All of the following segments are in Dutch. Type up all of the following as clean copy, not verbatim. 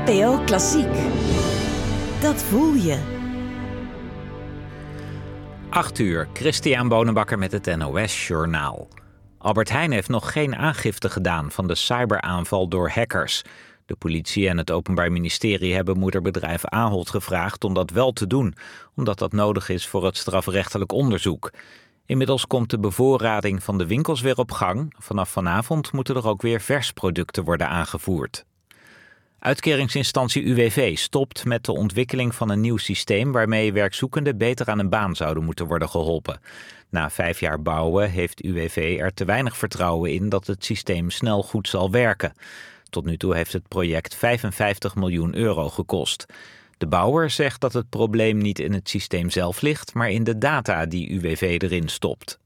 NPO Klassiek. Dat voel je. 8:00, Christian Bonenbakker met het NOS Journaal. Albert Heijn heeft nog geen aangifte gedaan van de cyberaanval door hackers. De politie en het Openbaar Ministerie hebben moederbedrijf Ahold gevraagd om dat wel te doen, omdat dat nodig is voor het strafrechtelijk onderzoek. Inmiddels komt de bevoorrading van de winkels weer op gang. Vanaf vanavond moeten er ook weer versproducten worden aangevoerd. Uitkeringsinstantie UWV stopt met de ontwikkeling van een nieuw systeem waarmee werkzoekenden beter aan een baan zouden moeten worden geholpen. Na 5 jaar bouwen heeft UWV er te weinig vertrouwen in dat het systeem snel goed zal werken. Tot nu toe heeft het project €55 miljoen gekost. De bouwer zegt dat het probleem niet in het systeem zelf ligt, maar in de data die UWV erin stopt.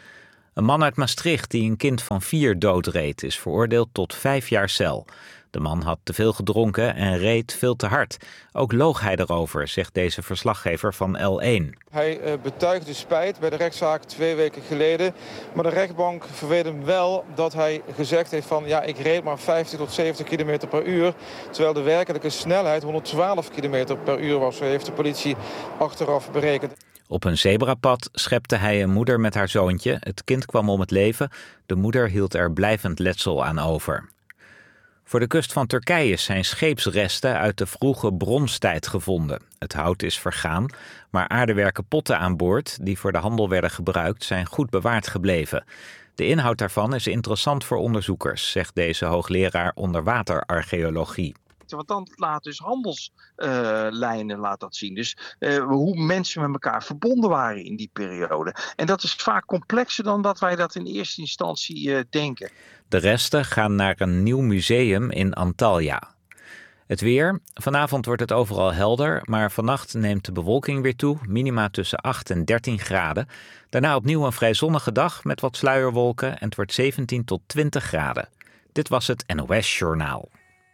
Een man uit Maastricht die een kind van 4 doodreed is veroordeeld tot 5 jaar cel. De man had te veel gedronken en reed veel te hard. Ook loog hij erover, zegt deze verslaggever van L1. Hij betuigde spijt bij de rechtszaak 2 weken geleden. Maar de rechtbank verweet hem wel dat hij gezegd heeft van... ja, ik reed maar 50 tot 70 km per uur. Terwijl de werkelijke snelheid 112 km per uur was. Zo heeft de politie achteraf berekend. Op een zebrapad schepte hij een moeder met haar zoontje. Het kind kwam om het leven. De moeder hield er blijvend letsel aan over. Voor de kust van Turkije zijn scheepsresten uit de vroege bronstijd gevonden. Het hout is vergaan, maar aardewerken potten aan boord die voor de handel werden gebruikt zijn goed bewaard gebleven. De inhoud daarvan is interessant voor onderzoekers, zegt deze hoogleraar onderwaterarcheologie. Want dan laat dus handelslijnen laat dat zien. Dus hoe mensen met elkaar verbonden waren in die periode. En dat is vaak complexer dan dat wij dat in eerste instantie denken. De resten gaan naar een nieuw museum in Antalya. Het weer. Vanavond wordt het overal helder, maar vannacht neemt de bewolking weer toe. Minima tussen 8 en 13 graden. Daarna opnieuw een vrij zonnige dag met wat sluierwolken en het wordt 17 tot 20 graden. Dit was het NOS Journaal.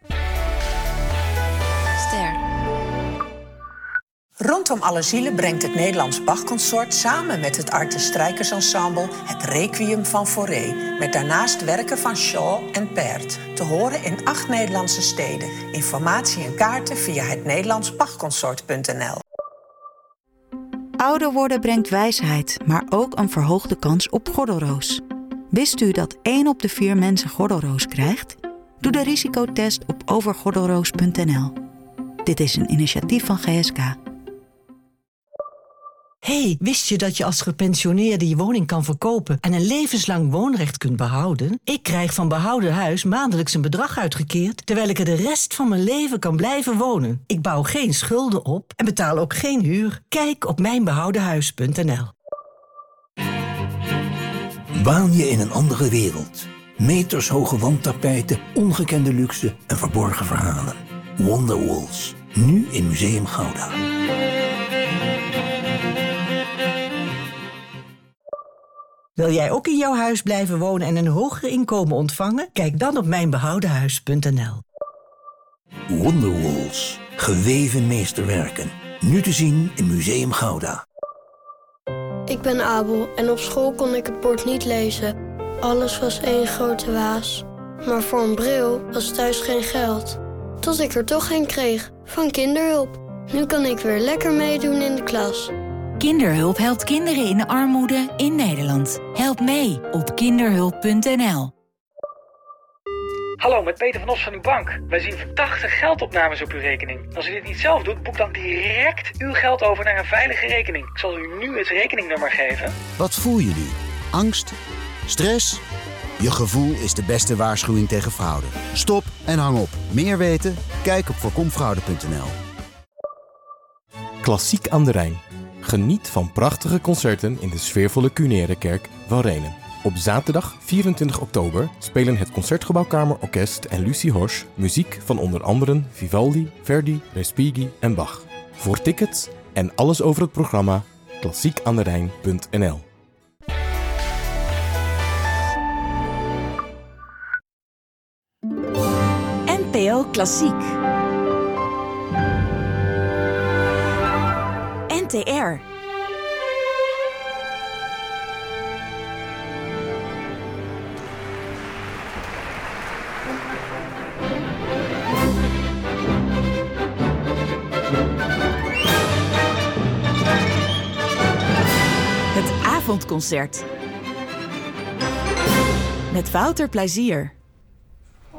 Rondom alle zielen brengt het Nederlands Bach-consort samen met het Arte Strijkersensemble het Requiem van Fauré, met daarnaast werken van Shaw en Pärt, te horen in 8 Nederlandse steden. Informatie en kaarten via het Nederlandsbachconsort.nl. Ouder worden brengt wijsheid, maar ook een verhoogde kans op gordelroos. Wist u dat 1 op de 4 mensen gordelroos krijgt? Doe de risicotest op overgordelroos.nl. Dit is een initiatief van GSK. Hey, wist je dat je als gepensioneerde je woning kan verkopen en een levenslang woonrecht kunt behouden? Ik krijg van Behouden Huis maandelijks een bedrag uitgekeerd, terwijl ik er de rest van mijn leven kan blijven wonen. Ik bouw geen schulden op en betaal ook geen huur. Kijk op mijnbehoudenhuis.nl. Waan je in een andere wereld? Metershoge wandtapijten, ongekende luxe en verborgen verhalen. Wonderwalls, nu in Museum Gouda. Wil jij ook in jouw huis blijven wonen en een hoger inkomen ontvangen? Kijk dan op mijnbehoudenhuis.nl. Wonderwalls, geweven meesterwerken. Nu te zien in Museum Gouda. Ik ben Abel en op school kon ik het bord niet lezen. Alles was één grote waas. Maar voor een bril was thuis geen geld. Tot ik er toch een kreeg, van Kinderhulp. Nu kan ik weer lekker meedoen in de klas. Kinderhulp helpt kinderen in armoede in Nederland. Help mee op kinderhulp.nl. Hallo, met Peter van Os van uw bank. Wij zien verdachte geldopnames op uw rekening. Als u dit niet zelf doet, boek dan direct uw geld over naar een veilige rekening. Ik zal u nu het rekeningnummer geven. Wat voel je nu? Angst? Stress? Je gevoel is de beste waarschuwing tegen fraude. Stop en hang op. Meer weten? Kijk op voorkomfraude.nl. Klassiek aan de Rijn. Geniet van prachtige concerten in de sfeervolle Cunaire Kerk van Renen. Op zaterdag 24 oktober spelen het Concertgebouwkamer Orkest en Lucie Horsch muziek van onder andere Vivaldi, Verdi, Respighi en Bach. Voor tickets en alles over het programma klassiekanderijn.nl. NPO Klassiek. NTR. avondconcert. Met Wouter Plezier.